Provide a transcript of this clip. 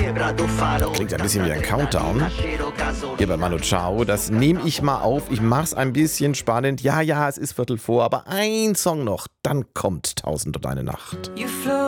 Klingt ein bisschen wie ein Countdown. Hier bei Manu Chao, das nehme ich mal auf. Ich mach's ein bisschen spannend. Ja, es ist 15:15, aber ein Song noch. Dann kommt 1000 und eine Nacht.